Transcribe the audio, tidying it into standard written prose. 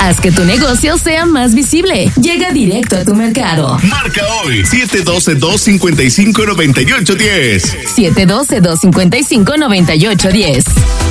Haz que tu negocio sea más visible. Llega directo a tu mercado. Marca hoy 712-255-9810. 712-255-9810.